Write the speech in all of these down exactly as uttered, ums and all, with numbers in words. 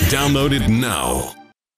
Download it now.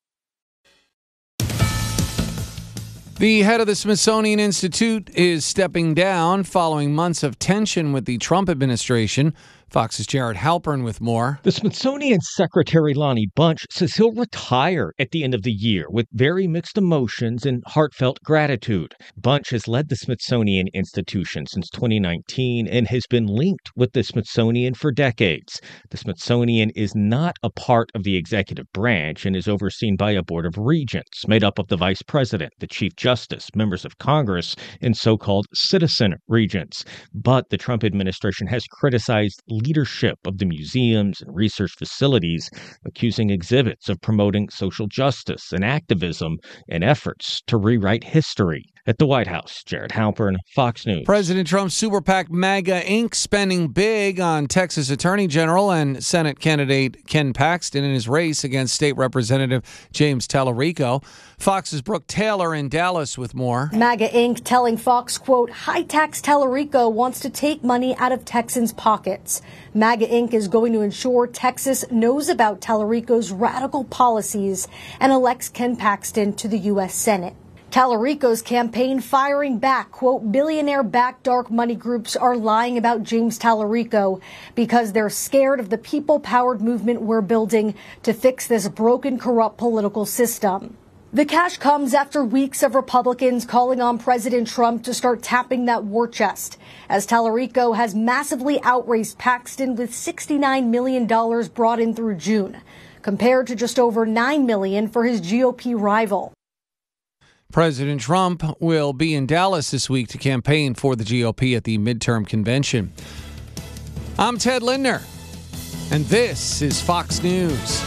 The head of the Smithsonian Institute is stepping down following months of tension with the Trump administration. Fox's Jared Halpern with more. The Smithsonian Secretary Lonnie Bunch says he'll retire at the end of the year with very mixed emotions and heartfelt gratitude. Bunch has led the Smithsonian Institution since twenty nineteen and has been linked with the Smithsonian for decades. The Smithsonian is not a part of the executive branch and is overseen by a board of regents made up of the vice president, the chief justice, members of Congress, and so-called citizen regents. But the Trump administration has criticized leadership of the museums and research facilities, accusing exhibits of promoting social justice and activism in efforts to rewrite history. At the White House, Jared Halpern, Fox News. President Trump's super PAC MAGA Incorporated spending big on Texas Attorney General and Senate candidate Ken Paxton in his race against State Representative James Tallarico. Fox's Brooke Taylor in Dallas with more. MAGA Incorporated telling Fox, quote, high-tax Tallarico wants to take money out of Texans' pockets. MAGA Incorporated is going to ensure Texas knows about Tallarico's radical policies and elects Ken Paxton to the U S Senate. Tallarico's campaign firing back, quote, billionaire-backed dark money groups are lying about James Tallarico because they're scared of the people-powered movement we're building to fix this broken, corrupt political system. The cash comes after weeks of Republicans calling on President Trump to start tapping that war chest, as Tallarico has massively outraced Paxton with sixty-nine million dollars brought in through June, compared to just over nine million dollars for his G O P rival. President Trump will be in Dallas this week to campaign for the G O P at the midterm convention. I'm Ted Lindner, and this is Fox News.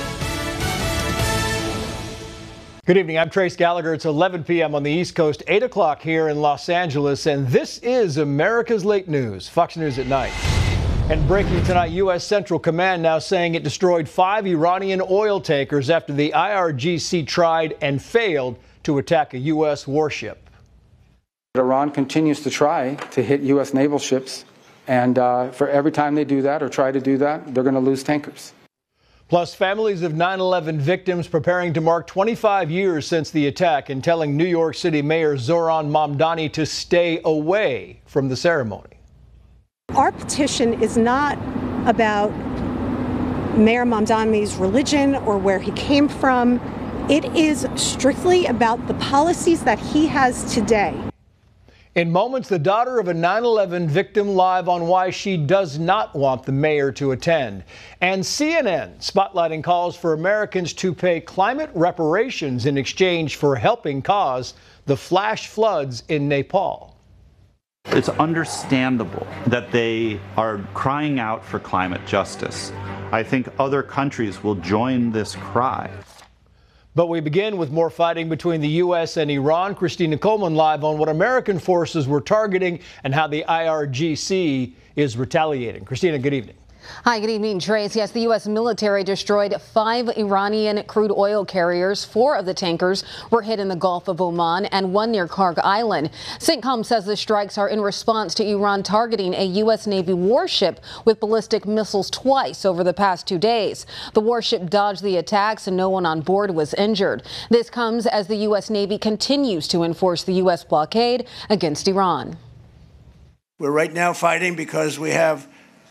Good evening. I'm Trace Gallagher. It's eleven p.m. on the East Coast, eight o'clock here in Los Angeles, and this is America's Late News, Fox News at Night. And breaking tonight, U S Central Command now saying it destroyed five Iranian oil tankers after the I R G C tried and failed to attack a U S warship. Iran continues to try to hit U S naval ships, and uh, for every time they do that or try to do that, they're going to lose tankers. Plus, families of nine eleven victims preparing to mark twenty-five years since the attack and telling New York City Mayor Zohran Mamdani to stay away from the ceremony. Our petition is not about Mayor Mamdani's religion or where he came from. It is strictly about the policies that he has today. In moments, the daughter of a nine eleven victim live on why she does not want the mayor to attend. And C N N spotlighting calls for Americans to pay climate reparations in exchange for helping cause the flash floods in Nepal. It's understandable that they are crying out for climate justice. I think other countries will join this cry. But we begin with more fighting between the U S and Iran. Christina Coleman live on what American forces were targeting and how the I R G C is retaliating. Christina, good evening. Hi, good evening, Trace. Yes, the U S military destroyed five Iranian crude oil carriers. Four of the tankers were hit in the Gulf of Oman and one near Karg Island. CENTCOM says the strikes are in response to Iran targeting a U S Navy warship with ballistic missiles twice over the past two days. The warship dodged the attacks and no one on board was injured. This comes as the U S Navy continues to enforce the U S blockade against Iran. We're right now fighting because we have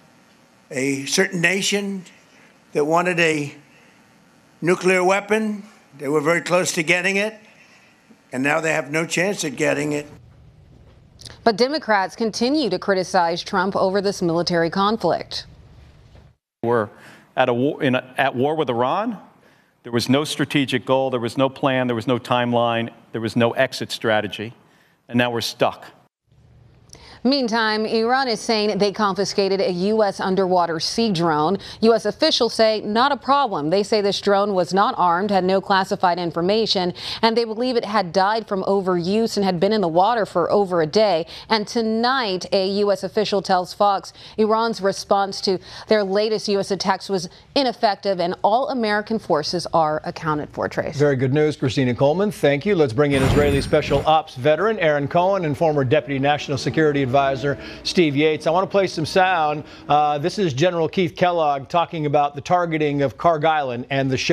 a certain nation that wanted a nuclear weapon. They were very close to getting it, and now they have no chance at getting it. But Democrats continue to criticize Trump over this military conflict. We're at, a war, in a, at war with Iran. There was no strategic goal. There was no plan. There was no timeline. There was no exit strategy. And now we're stuck. Meantime, Iran is saying they confiscated a U S underwater sea drone. U S officials say not a problem. They say this drone was not armed, had no classified information, and they believe it had died from overuse and had been in the water for over a day. And tonight, a U S official tells Fox Iran's response to their latest U S attacks was ineffective and all American forces are accounted for. Trace. Very good news, Christina Coleman. Thank you. Let's bring in Israeli Special Ops veteran Aaron Cohen and former Deputy National Security Advisor Advisor Steve Yates. I want to play some sound. Uh, this is General Keith Kellogg talking about the targeting of Karg Island and the